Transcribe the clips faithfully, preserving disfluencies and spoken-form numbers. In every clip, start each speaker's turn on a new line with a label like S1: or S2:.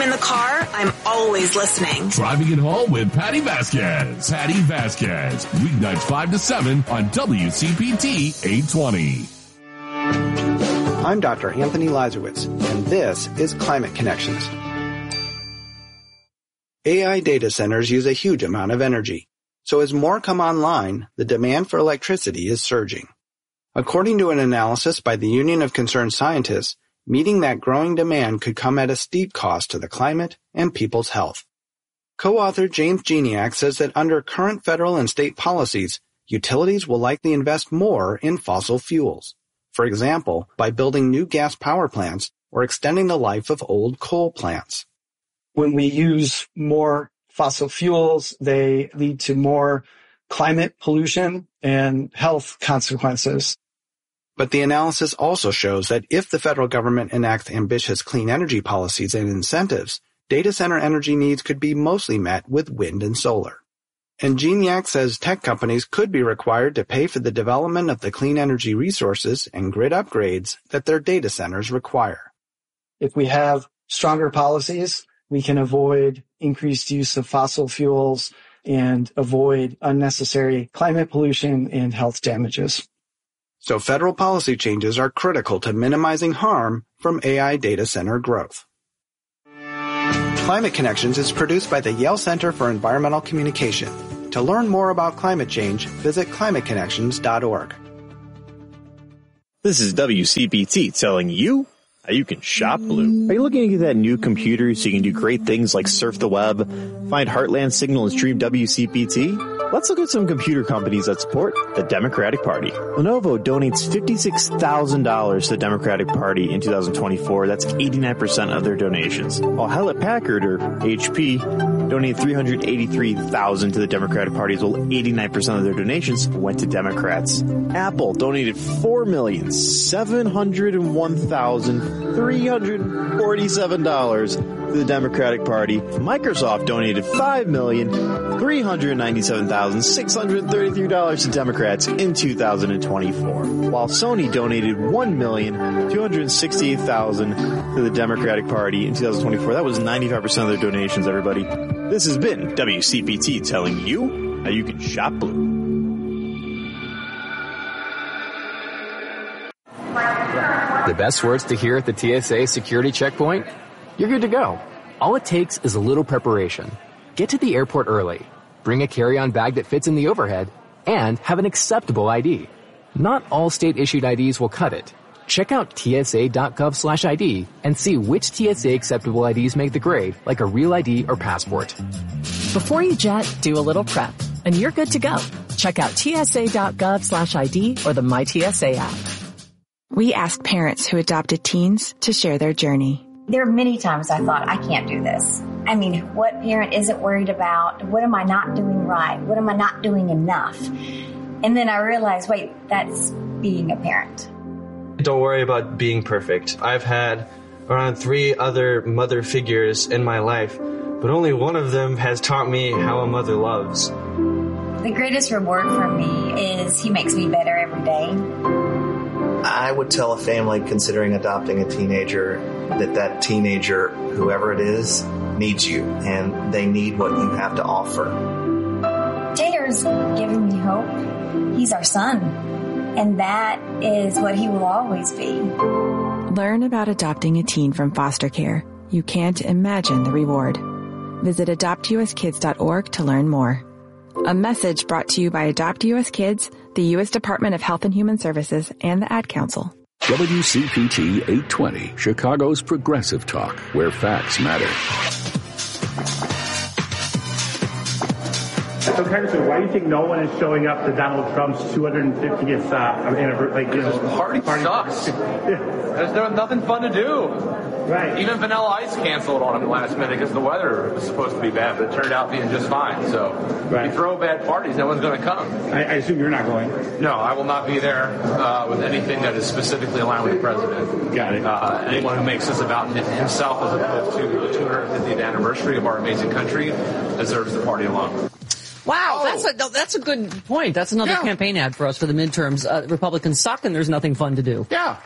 S1: in the car, I'm always listening.
S2: Driving it home with Patty Vasquez. Patty Vasquez. Weeknights five to seven on W C P T eight twenty.
S3: I'm Doctor Anthony Lazarowitz, and this is Climate Connections. A I data centers use a huge amount of energy. So as more come online, the demand for electricity is surging. According to an analysis by the Union of Concerned Scientists, meeting that growing demand could come at a steep cost to the climate and people's health. Co-author James Geniak says that under current federal and state policies, utilities will likely invest more in fossil fuels. For example, by building new gas power plants or extending the life of old coal plants.
S4: When we use more fossil fuels, they lead to more climate pollution and health consequences.
S3: But the analysis also shows that if the federal government enacts ambitious clean energy policies and incentives, data center energy needs could be mostly met with wind and solar. And Geniak says tech companies could be required to pay for the development of the clean energy resources and grid upgrades that their data centers require.
S4: If we have stronger policies, we can avoid increased use of fossil fuels and avoid unnecessary climate pollution and health damages.
S3: So federal policy changes are critical to minimizing harm from A I data center growth. Climate Connections is produced by the Yale Center for Environmental Communication. To learn more about climate change, visit climate connections dot org.
S5: This is W C P T telling you how you can shop Blue. Are you looking to get that new computer so you can do great things like surf the web, find Heartland Signal, and stream W C P T? Let's look at some computer companies that support the Democratic Party. Lenovo donates fifty-six thousand dollars to the Democratic Party in two thousand twenty-four. That's eighty-nine percent of their donations. While Hewlett-Packard, or H P, donated three hundred eighty-three thousand dollars to the Democratic Party, as well eighty-nine percent of their donations went to Democrats. Apple donated four million seven hundred one thousand three hundred forty-seven dollars to the Democratic Party. Microsoft donated five million three hundred ninety-seven thousand six hundred thirty-three dollars to Democrats in two thousand twenty-four, while Sony donated one million two hundred sixty-eight thousand dollars to the Democratic Party in two thousand twenty-four. That was ninety-five percent of their donations, everybody. This has been W C P T telling you how you can shop Blue.
S6: The best words to hear at the T S A security checkpoint? You're good to go. All it takes is a little preparation. Get to the airport early. Bring a carry-on bag that fits in the overhead, and have an acceptable I D. Not all state-issued I Ds will cut it. Check out T S A dot gov slash I D and see which T S A acceptable I Ds make the grade, like a real I D or passport.
S7: Before you jet, do a little prep, and you're good to go. Check out T S A dot gov slash I D or the My T S A app.
S8: We asked parents who adopted teens to share their journey.
S9: There are many times I thought, I can't do this. I mean, what parent isn't worried about? What am I not doing right? What am I not doing enough? And then I realized, wait, that's being a parent.
S10: Don't worry about being perfect. I've had around three other mother figures in my life, but only one of them has taught me how a mother loves.
S9: The greatest reward for me is he makes me better every day.
S11: I would tell a family considering adopting a teenager that that teenager, whoever it is, needs you, and they need what you have to offer.
S9: Taylor's giving me hope. He's our son, and that is what he will always be.
S8: Learn about adopting a teen from foster care. You can't imagine the reward. Visit adopt U S kids dot org to learn more. A message brought to you by Adopt U S Kids, the U S Department of Health and Human Services, and the Ad Council.
S12: W C P T eight twenty, Chicago's progressive talk, where facts matter.
S13: So, Congressman, why do you think no one is showing up to Donald Trump's two hundred fiftieth uh, anniversary? Like, you know,
S14: party, party sucks. There's no, nothing fun to do.
S13: Right.
S14: Even Vanilla Ice canceled on him last minute because the weather was supposed to be bad, but it turned out being just fine. So, right. If you throw bad parties, no one's going to come.
S13: I, I assume you're not going.
S14: No, I will not be there uh, with anything that is specifically aligned with the president.
S13: Got it.
S14: Uh, anyone who makes this about himself as opposed to the two hundred fiftieth anniversary of our amazing country deserves the party alone.
S15: Wow, oh. that's a that's a good point. That's another
S14: yeah.
S15: campaign ad for us for the midterms. Uh, Republicans suck and there's nothing fun to do.
S14: Yeah.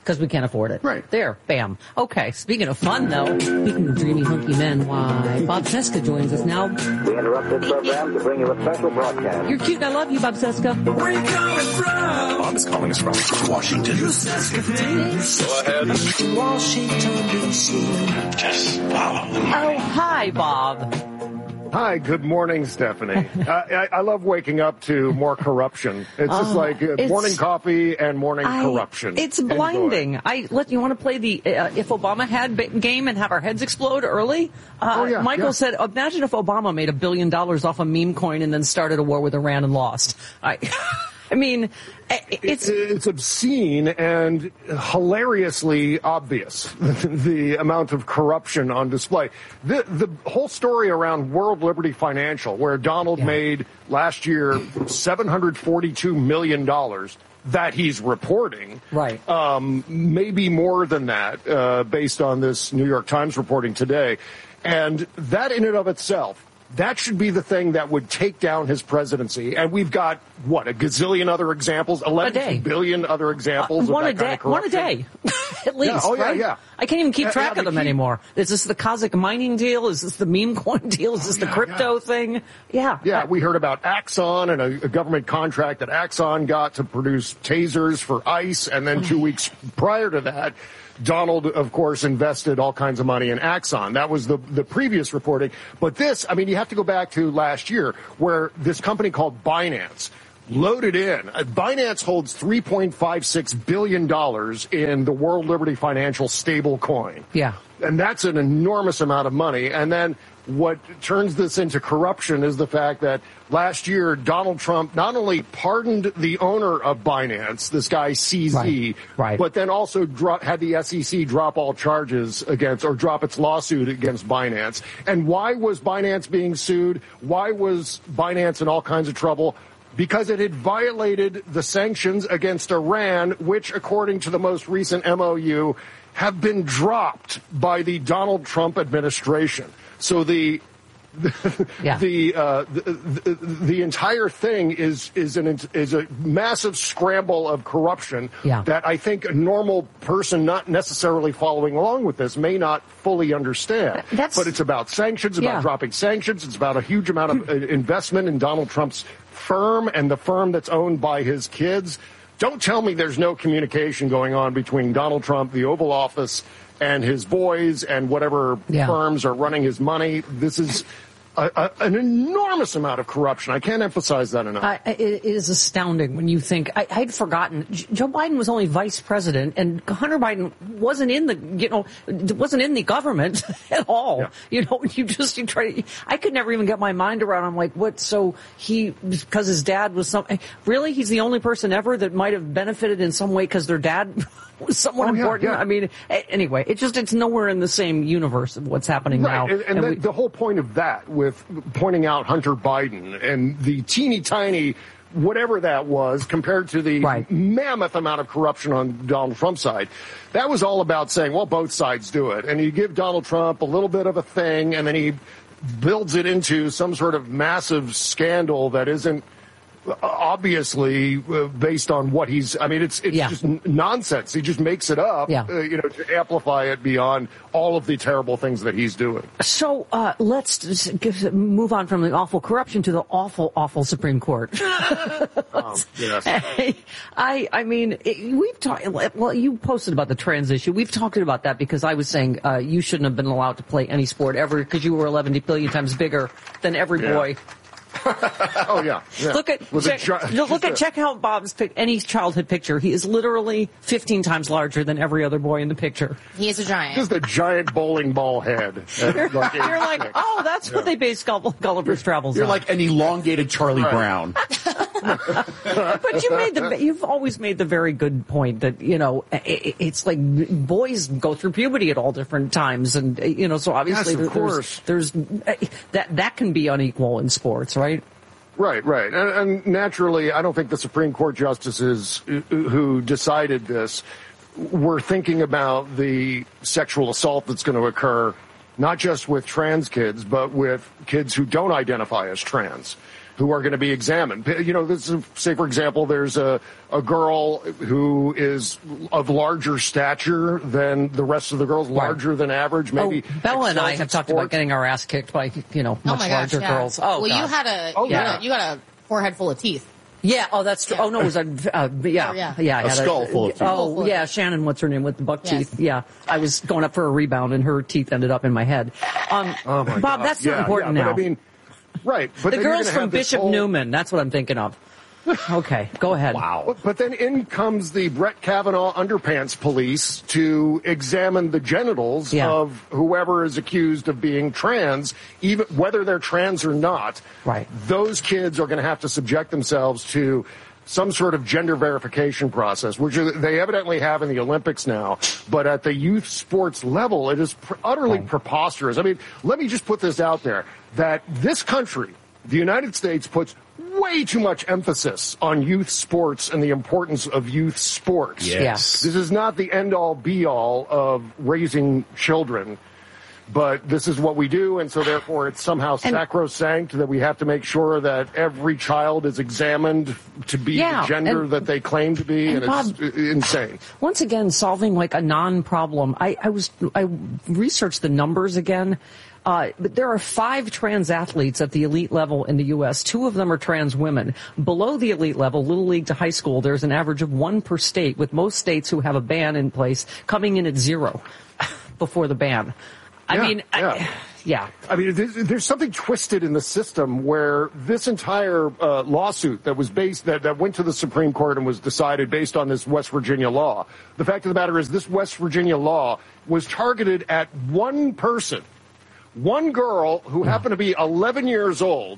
S15: Because we can't afford it.
S16: Right.
S15: There. Bam. Okay. Speaking of fun, though, speaking of dreamy, hunky men, why, Bob Cesca joins us now.
S17: We interrupt this program to bring you a special broadcast.
S15: You're cute and I love you, Bob Cesca.
S17: Where are you coming from?
S2: Bob's calling us from Washington.
S17: You Cesca potatoes.
S2: Go ahead.
S17: Washington, D C
S2: Just follow the
S15: Oh, hi, Bob.
S16: Hi, good morning, Stephanie. uh, I, I love waking up to more corruption. It's just
S15: Oh,
S16: like uh,
S15: it's-
S16: morning coffee and morning
S15: I-
S16: corruption.
S15: It's
S16: Enjoy.
S15: blinding. I let you want to play the uh, if Obama had ba- game and have our heads explode early. Uh,
S16: Oh, yeah,
S15: Michael
S16: yeah.
S15: said, "Imagine if Obama made a billion dollars off a meme coin and then started a war with Iran and lost." I, I mean, it's
S16: it's obscene and hilariously obvious, the amount of corruption on display. The the whole story around World Liberty Financial, where Donald yeah. made last year seven hundred forty-two million dollars that he's reporting,
S15: right?
S16: Um, maybe more than that, uh, based on this New York Times reporting today, and that in and of itself. That should be the thing that would take down his presidency. And we've got, what, a gazillion other examples, eleven billion other examples
S15: uh, one
S16: of that
S15: a day,
S16: kind of corruption.
S15: One a day, at least.
S16: Yeah, oh, yeah,
S15: right?
S16: yeah.
S15: I can't even keep
S16: Yeah,
S15: track
S16: yeah,
S15: of them
S16: keep...
S15: anymore. Is this the Kazakh mining deal? Is this the meme coin deal? Is this
S16: oh,
S15: the
S16: yeah,
S15: crypto
S16: yeah.
S15: thing? Yeah.
S16: Yeah, we heard about Axon and a, a government contract that Axon got to produce tasers for ICE. And then two weeks prior to that, Donald, of course, invested all kinds of money in Axon. That was the the previous reporting. But this, I mean, you have to go back to last year where this company called Binance loaded in. Uh, Binance holds three point five six billion dollars in the World Liberty Financial stable coin.
S15: Yeah.
S16: And that's an enormous amount of money. And then what turns this into corruption is the fact that last year Donald Trump not only pardoned the owner of Binance, this guy C Z,
S15: right, right.
S16: but then also dro- had the S E C drop all charges against or drop its lawsuit against Binance. And why was Binance being sued? Why was Binance in all kinds of trouble? Because it had violated the sanctions against Iran, which, according to the most recent M O U, have been dropped by the Donald Trump administration. So the the
S15: yeah.
S16: the, uh, the, the the entire thing is is an is a massive scramble of corruption
S15: yeah.
S16: that I think a normal person not necessarily following along with this may not fully understand.
S15: That's,
S16: but it's about sanctions, about
S15: yeah.
S16: dropping sanctions. It's about a huge amount of uh, investment in Donald Trump's firm and the firm that's owned by his kids. Don't tell me there's no communication going on between Donald Trump, the Oval Office, and his boys and whatever
S15: yeah.
S16: firms are running his money. This is a, a, an enormous amount of corruption. I can't emphasize that enough.
S15: I, it is astounding when you think. I, I'd forgotten. Joe Biden was only vice president, and Hunter Biden wasn't in the, you know, wasn't in the government at all.
S16: Yeah.
S15: You know, you just you try. I could never even get my mind around. I'm like, what? So he, because his dad was some. Really, he's the only person ever that might have benefited in some way because their dad was someone
S16: oh, yeah,
S15: important.
S16: Yeah.
S15: I mean, anyway, it's just it's nowhere in the same universe of what's happening
S16: right.
S15: now.
S16: And, and,
S15: and
S16: the,
S15: we,
S16: the whole point of that, with pointing out Hunter Biden and the teeny tiny whatever that was compared to the
S15: right.
S16: mammoth amount of corruption on Donald Trump's side, that was all about saying, well, both sides do it. And you give Donald Trump a little bit of a thing, and then he builds it into some sort of massive scandal that isn't obviously uh, based on what he's, I mean, it's it's
S15: yeah.
S16: just n- nonsense. He just makes it up,
S15: yeah.
S16: uh, you know, to amplify it beyond all of the terrible things that he's doing.
S15: So uh, let's just give, move on from the awful corruption to the awful, awful Supreme Court.
S16: um, yes.
S15: I, I mean, it, we've talked, well, you posted about the trans issue. We've talked about that because I was saying uh, you shouldn't have been allowed to play any sport ever because you were eleven billion times bigger than every
S16: yeah.
S15: boy.
S16: oh yeah. yeah.
S15: Look at
S16: With
S15: check,
S16: gi-
S15: look at check out Bob's pic, any childhood picture. He is literally fifteen times larger than every other boy in the picture.
S18: He is a giant.
S16: Just a giant bowling ball head.
S15: You're like, you're like oh, that's yeah. what they base Gulliver's Travels
S19: You're
S15: on.
S19: You're like an elongated Charlie
S16: right.
S19: Brown.
S15: But you made the you've always made the very good point that you know it, it's like boys go through puberty at all different times, and you know so obviously
S16: yes, of
S15: there,
S16: course.
S15: there's, there's that that can be unequal in sports, right?
S16: Right, right. And, and naturally, I don't think the Supreme Court justices who decided this were thinking about the sexual assault that's going to occur, not just with trans kids, but with kids who don't identify as trans. who are going to be examined. You know, this is, say, for example, there's a, a girl who is of larger stature than the rest of the girls, larger
S15: right.
S16: than average, maybe.
S15: Oh, Bella and I have talked
S16: sports.
S15: about getting our ass kicked by, you know,
S18: Oh
S15: much
S18: my gosh,
S15: larger
S18: yeah.
S15: girls. Oh,
S18: well,
S15: God.
S18: you had a,
S16: oh,
S18: you,
S16: yeah.
S18: got a you got a forehead full of teeth.
S15: Yeah, oh, that's true. Oh, no, it was a, uh, yeah,
S18: Oh, yeah.
S15: yeah. I
S16: A
S15: had
S16: skull full of teeth.
S15: Oh, yeah, Shannon, what's her name, with the buck
S18: Yes.
S15: teeth. Yeah, I was going up for a rebound, and her teeth ended up in my head. Um,
S16: Oh, my
S15: Bob,
S16: God.
S15: that's not
S16: Yeah,
S15: important
S16: yeah,
S15: now.
S16: But I mean, right. But
S15: the
S16: then you're
S15: girls
S16: gonna
S15: from
S16: have this
S15: Bishop
S16: whole-
S15: Newman, that's what I'm thinking of. Okay, go ahead.
S16: Wow. But then in comes the Brett Kavanaugh underpants police to examine the genitals
S15: Yeah.
S16: of whoever is accused of being trans, even whether they're trans or not.
S15: Right.
S16: Those kids are going to have to subject themselves to some sort of gender verification process, which they evidently have in the Olympics now. But at the youth sports level, it is pr- utterly
S15: Right.
S16: preposterous. I mean, let me just put this out there, that this country, the United States, puts way too much emphasis on youth sports and the importance of youth sports.
S15: Yes.
S16: This is not the end-all, be-all of raising children, but this is what we do, and so therefore it's somehow
S15: And-
S16: sacrosanct that we have to make sure that every child is examined to be
S15: Yeah,
S16: the gender
S15: and-
S16: that they claim to be,
S15: and
S16: and,
S15: Bob-
S16: it's insane.
S15: Once again, solving like a non-problem. I, I was I researched the numbers again. Uh, but there are five trans athletes at the elite level in the U S. Two of them are trans women. Below the elite level, Little League to high school, there's an average of one per state, with most states who have a ban in place coming in at zero before the ban. I
S16: Yeah,
S15: mean,
S16: yeah.
S15: I, yeah.
S16: I mean, there's, there's something twisted in the system where this entire uh, lawsuit that was based, that, that went to the Supreme Court and was decided based on this West Virginia law. The fact of the matter is this West Virginia law was targeted at one person, one girl who happened to be eleven years old.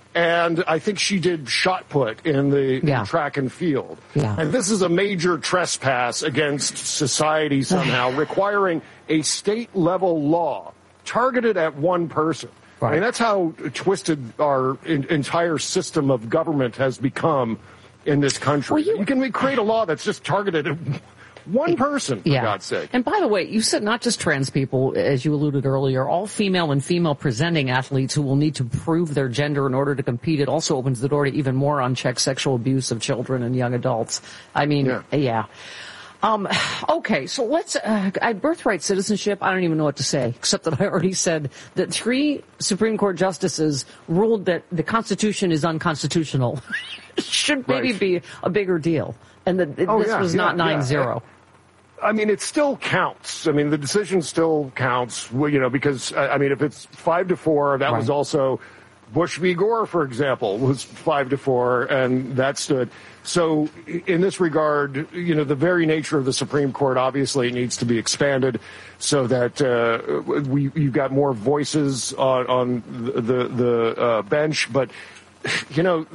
S16: And I think she did shot put in the
S15: Yeah.
S16: in track and field.
S15: Yeah.
S16: And this is a major trespass against society somehow, requiring a state level law targeted at one person. I mean, that's how twisted our in, entire system of government has become in this country.
S15: Well, you-
S16: you can create a law that's just targeted at one person, for
S15: Yeah.
S16: God's sake.
S15: And by the way, you said not just trans people, as you alluded earlier, all female and female presenting athletes who will need to prove their gender in order to compete. It also opens the door to even more unchecked sexual abuse of children and young adults. I mean, yeah. yeah. Um, okay, so let's, uh, I, birthright citizenship, I don't even know what to say, except that I already said that three Supreme Court justices ruled that the Constitution is unconstitutional. Should maybe
S16: Right.
S15: be a bigger deal. And that
S16: Oh,
S15: this
S16: yeah,
S15: was
S16: yeah,
S15: not nine zero.
S16: yeah. I mean, it still counts. I mean, the decision still counts, well, you know, because, I I mean, if it's five to four, that
S15: Right.
S16: was also Bush v. Gore, for example, was five to four, and that stood. So in this regard, you know, the very nature of the Supreme Court obviously needs to be expanded so that uh, we you've got more voices on, on the, the, the uh, bench. But, you know,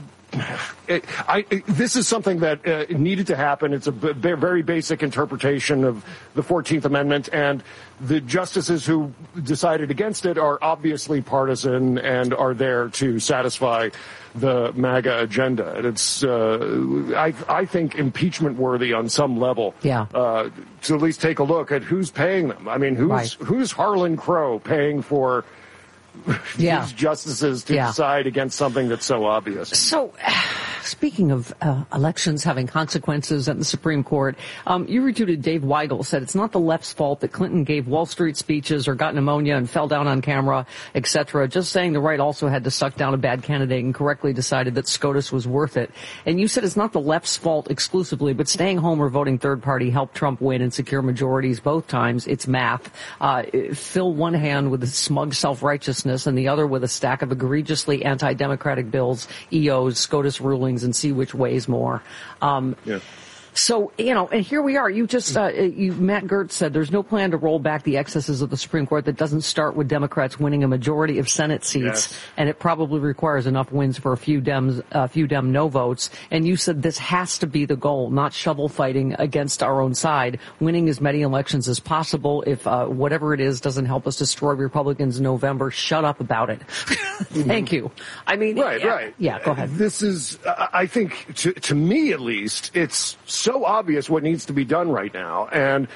S16: It, I, it, this is something that uh, needed to happen. It's a b- very basic interpretation of the fourteenth Amendment, and the justices who decided against it are obviously partisan and are there to satisfy the MAGA agenda. And it's, uh, I, I think, impeachment worthy on some level.
S15: Yeah.
S16: Uh, to at least take a look at who's paying them. I mean, who's
S15: Right.
S16: who's Harlan Crow paying for
S15: Yeah.
S16: these justices to
S15: Yeah.
S16: decide against something that's so obvious?
S15: So, speaking of uh, elections having consequences at the Supreme Court, um, you retweeted Dave Weigel said it's not the left's fault that Clinton gave Wall Street speeches or got pneumonia and fell down on camera, et cetera. Just saying the right also had to suck down a bad candidate and correctly decided that SCOTUS was worth it. And you said it's not the left's fault exclusively, but staying home or voting third party helped Trump win and secure majorities both times. It's math. Uh, fill one hand with smug self-righteousness and the other with a stack of egregiously anti-democratic bills, E Os, SCOTUS rulings, and see which weighs more. Um,
S16: yeah.
S15: So, you know, and here we are. You just, uh, you, Matt Gertz said there's no plan to roll back the excesses of the Supreme Court that doesn't start with Democrats winning a majority of Senate seats.
S16: Yes.
S15: And it probably requires enough wins for a few Dems, a few Dem no votes. And you said this has to be the goal, not shovel fighting against our own side, winning as many elections as possible. If, uh, whatever it is doesn't help us destroy Republicans in November, shut up about it. Thank you. I mean,
S16: Right,
S15: yeah,
S16: right.
S15: Yeah, go ahead.
S16: This is, I I think, to, to me at least, it's so obvious what needs to be done right now. And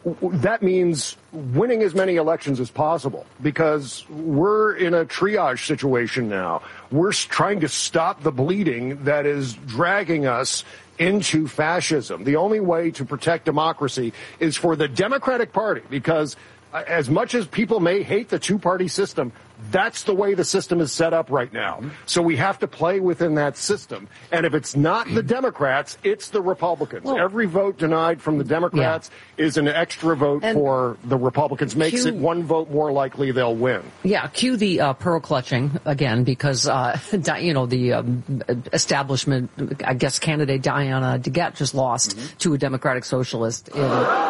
S16: that means winning as many elections as possible, because we're in a triage situation now. We're trying to stop the bleeding that is dragging us into fascism. The only way to protect democracy is for the Democratic Party, because as much as people may hate the two-party system, that's the way the system is set up right now. So we have to play within that system. And if it's not the Democrats, it's the Republicans. Well, every vote denied from the Democrats yeah. is an extra vote and for the Republicans, makes cue, it one vote more likely they'll win.
S15: Yeah, cue the uh, pearl clutching again, because, uh, you know, the um, establishment, I guess, candidate Diana DeGette just lost mm-hmm. to a Democratic Socialist in,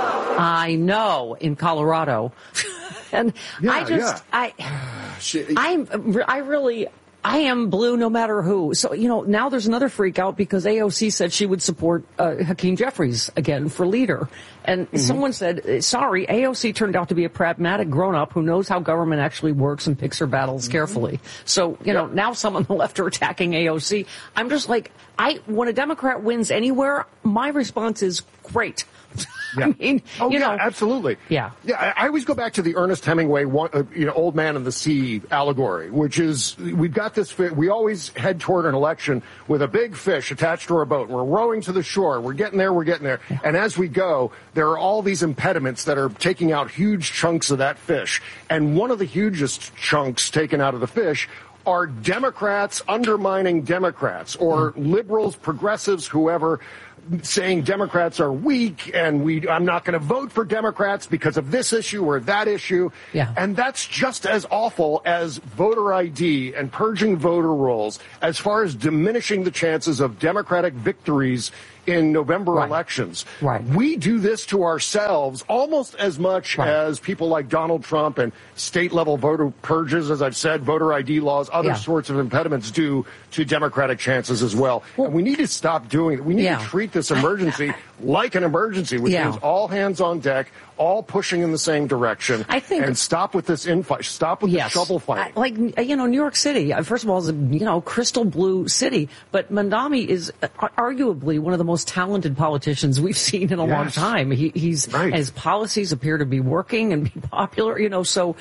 S15: I know, in Colorado. And yeah, I just, yeah. I, I'm, I really, I am blue no matter who. So, you know, now there's another freak out because A O C said she would support uh, Hakeem Jeffries again for leader. And mm-hmm. someone said, sorry, A O C turned out to be a pragmatic grown-up who knows how government actually works and picks her battles mm-hmm. carefully. So, you yep. know, now some on the left are attacking A O C. I'm just like, I, when a Democrat wins anywhere, my response is great.
S16: Yeah.
S15: I mean,
S16: oh,
S15: you
S16: yeah,
S15: know,
S16: absolutely.
S15: Yeah.
S16: Yeah, I, I always go back to the Ernest Hemingway, one, uh, you know, Old Man and the Sea allegory, which is, we've got this, fi- we always head toward an election with a big fish attached to our boat. We're rowing to the shore. We're getting there. We're getting there. Yeah. And as we go, there are all these impediments that are taking out huge chunks of that fish. And one of the hugest chunks taken out of the fish are Democrats undermining Democrats, or mm. liberals, progressives, whoever, saying Democrats are weak and we I'm not going to vote for Democrats because of this issue or that issue.
S15: Yeah.
S16: And that's just as awful as voter I D and purging voter rolls as far as diminishing the chances of Democratic victories in November right. elections.
S15: Right.
S16: We do this to ourselves almost as much right. as people like Donald Trump and state-level voter purges, as I've said, voter I D laws, other yeah. sorts of impediments do to Democratic chances as well. well and we need to stop doing it. We need yeah. to treat this emergency like an emergency, which yeah. means all hands on deck, all pushing in the same direction.
S15: I think,
S16: and stop with this infight. Stop with
S15: yes,
S16: the shovel fighting.
S15: I, like, you know, New York City, first of all, is a, you know, crystal blue city, but Mamdani is arguably one of the most talented politicians we've seen in a yes. long time. He, he's,
S16: right.
S15: his policies appear to be working and be popular, you know, so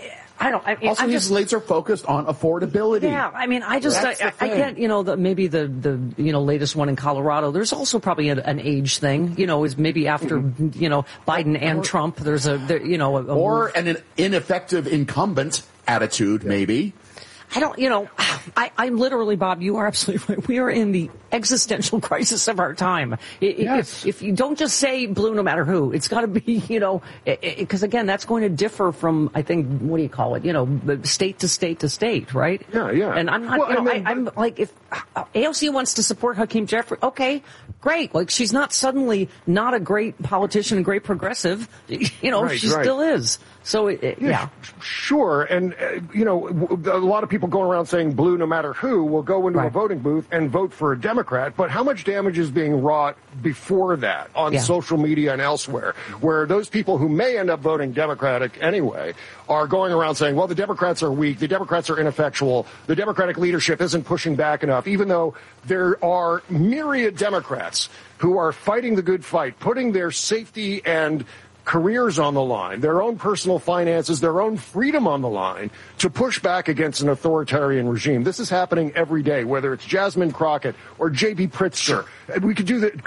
S15: I don't. I mean,
S19: also,
S15: I'm
S19: he's
S15: just,
S19: laser focused on affordability.
S15: Yeah, I mean, I just, I, I, I get, you know, the, maybe the, the, you know, latest one in Colorado. There's also probably a, an age thing, you know, is maybe after, mm-hmm. you know, Biden and or, Trump. There's a, there, you know, a, a
S19: or
S15: move.
S19: an, an ineffective incumbent attitude, yeah. maybe.
S15: I don't, you know, I, I'm literally, Bob, you are absolutely right. We are in the existential crisis of our time.
S19: Yes.
S15: If, if you don't just say blue no matter who, it's got to be, you know, because again, that's going to differ from, I think, what do you call it, you know, state to state to state, right?
S16: Yeah, yeah.
S15: And I'm not, well, you know, I mean, I, I'm like, if A O C wants to support Hakeem Jeffries, okay, great. Like, she's not suddenly not a great politician, a great progressive. You know,
S16: right,
S15: she
S16: right.
S15: still is. So, it, it, yeah.
S16: yeah. Sure. And, uh, you know, a lot of people going around saying blue no matter who will go into right. a voting booth and vote for a Democrat. But how much damage is being wrought before that on
S15: yeah.
S16: social media and elsewhere, where those people who may end up voting Democratic anyway are going around saying, well, the Democrats are weak, the Democrats are ineffectual, the Democratic leadership isn't pushing back enough, even though there are myriad Democrats who are fighting the good fight, putting their safety and careers on the line, their own personal finances, their own freedom on the line to push back against an authoritarian regime. This is happening every day, whether it's Jasmine Crockett or J B Pritzker. We could do that.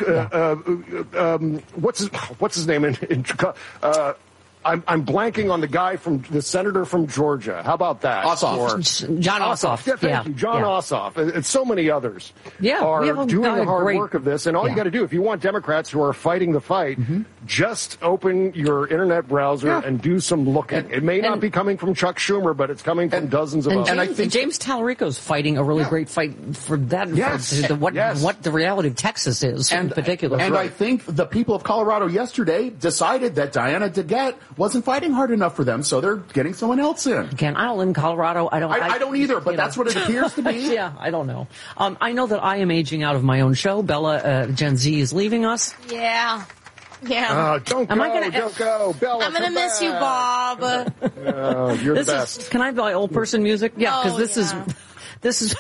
S16: Uh, uh, um, what's his, what's his name in, in uh, I'm, I'm blanking on the guy from the senator from Georgia. How about that?
S19: Ossoff.
S15: Or, John Ossoff.
S16: Ossoff. Yeah, thank
S15: yeah.
S16: you. John
S15: yeah.
S16: Ossoff. And, and so many others
S15: yeah,
S16: are doing the hard
S15: great,
S16: work of this. And all
S15: yeah.
S16: you got to do, if you want Democrats who are fighting the fight, mm-hmm. just open your internet browser yeah. and do some looking. And, it may and, not be coming from Chuck Schumer, but it's coming from
S19: and,
S16: dozens of
S15: and
S16: others.
S15: James,
S16: And I think
S15: James Tallarico's fighting a really
S16: yeah.
S15: great fight for that.
S16: Yes.
S15: For the, what,
S16: yes.
S15: what the reality of Texas is
S19: and,
S15: in particular.
S19: And
S16: right.
S19: I think the people of Colorado yesterday decided that Diana DeGette wasn't fighting hard enough for them, so they're getting someone else in.
S15: Again, I don't live in Colorado. I don't.
S19: I, I, I don't either, but that's know. what it appears to be.
S15: Yeah, I don't know. Um, I know that I am aging out of my own show. Bella, uh, Gen Z is leaving us.
S18: Yeah. Yeah.
S16: Uh, don't
S15: am
S16: go,
S15: I gonna,
S16: don't go. Bella,
S18: I'm going to miss
S16: back.
S18: you, Bob.
S16: uh, you're
S15: this
S16: the best.
S15: Is, can I buy old person music? Yeah, because
S18: oh,
S15: this
S18: yeah.
S15: is, this is,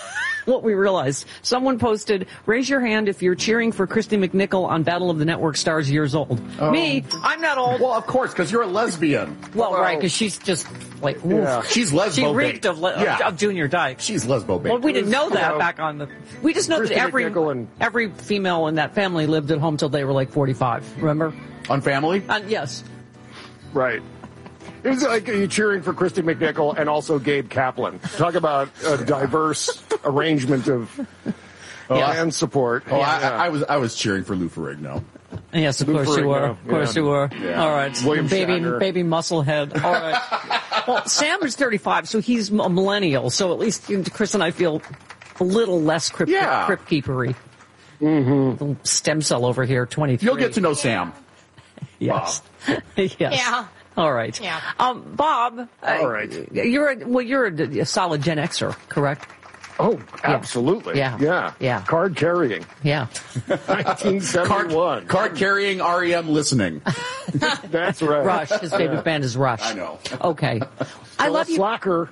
S15: what we realized. Someone posted, raise your hand if you're cheering for Christy McNichol on Battle of the Network Stars years old.
S19: Oh.
S15: Me, I'm not old.
S19: Well, of course, because you're a lesbian.
S15: Well, well right, because she's just like, oof.
S19: Yeah. She's lesbo.
S15: She reeked of, le-
S19: yeah.
S15: of Junior Dyke.
S19: She's lesbo baby.
S15: Well, we didn't know that
S16: You know,
S15: back on the. We just know
S16: Christy
S15: that every
S16: and-
S15: every female in that family lived at home till they were like forty-five. Remember?
S19: On Family?
S15: Uh, yes.
S16: Right. It was like you cheering for Christy McNichol and also Gabe Kaplan. Talk about a diverse arrangement of uh,
S19: Yeah.
S16: fan support.
S19: Oh,
S16: Yeah.
S19: I, I was I was cheering for Lou Ferrigno.
S15: Yes, of
S16: Lou
S15: course you were.
S16: Ferrigno,
S15: Of course
S16: yeah.
S15: you were.
S19: Yeah.
S15: All right.
S16: William
S15: baby,
S16: Shatner.
S15: baby musclehead. All right. Well, Sam is thirty-five, so he's a millennial. So at least Chris and I feel a little less crypt,
S19: Yeah.
S15: crypt keepery.
S16: Mm-hmm.
S15: Little stem cell over here, twenty-three.
S19: You'll get to know Sam.
S15: Yes. yes.
S18: Yeah.
S15: All right.
S18: Yeah.
S15: Um, Bob.
S16: All
S15: uh,
S16: right.
S15: You're a, well. You're a, a solid Gen Xer, correct?
S16: Oh, absolutely.
S15: Yeah.
S16: Yeah.
S15: Yeah.
S16: Card carrying.
S15: Yeah.
S16: nineteen seventy-one.
S19: Card, card carrying R E M listening.
S16: That's right.
S15: Rush. His favorite band is Rush.
S19: I know.
S15: Okay. I love you.
S16: Slacker.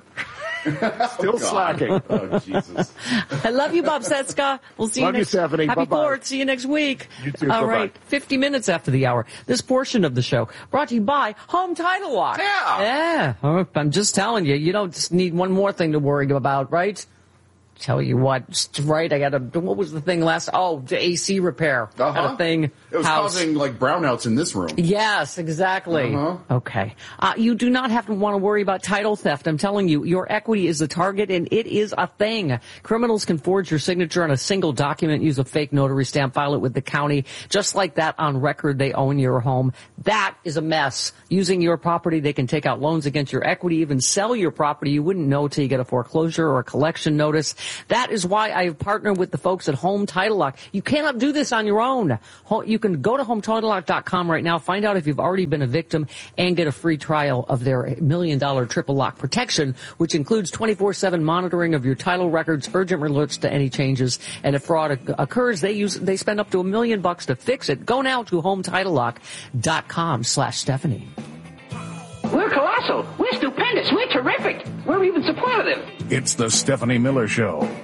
S16: Still
S19: Oh,
S16: slacking.
S19: Oh, Jesus.
S15: I love you, Bob Setska. We'll see
S16: Love
S15: you
S16: you,
S15: next
S16: Stephanie.
S15: Happy
S16: Bye-bye.
S15: Fourth. See you next week.
S16: You too.
S15: All
S16: Bye-bye.
S15: right. fifty minutes after the hour. This portion of the show brought to you by Home Title Lock.
S19: Yeah.
S15: Yeah. Oh, I'm just telling you, you don't just need one more thing to worry about, right? Tell you what, just right? I got a, what was the thing last? Oh, the A C repair.
S19: Uh-huh.
S15: Had a thing.
S19: It was
S15: house.
S19: causing like brownouts in this room.
S15: Yes, exactly.
S19: Uh-huh.
S15: Okay. Uh, you do not have to want to worry about title theft. I'm telling you, your equity is the target, and it is a thing. Criminals can forge your signature on a single document, use a fake notary stamp, file it with the county. Just like that, on record, they own your home. That is a mess. Using your property, they can take out loans against your equity, even sell your property. You wouldn't know till you get a foreclosure or a collection notice. That is why I have partnered with the folks at Home Title Lock. You cannot do this on your own. You can go to home title lock dot com right now, find out if you've already been a victim, and get a free trial of their million dollar triple lock protection, which includes twenty-four seven monitoring of your title records, urgent alerts to any changes, and if fraud occurs, they use they spend up to a million bucks to fix it. Go now to home title lock dot com slash Stephanie.
S20: We're colossal. We're stupendous. We're terrific. We're even supportive.
S21: It's the Stephanie Miller Show.